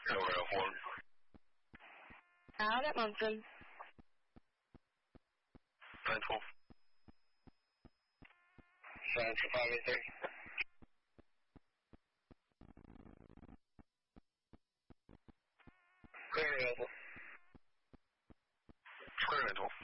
Rail 4. Out at Munson. 912. 583. Clear available. Square 912.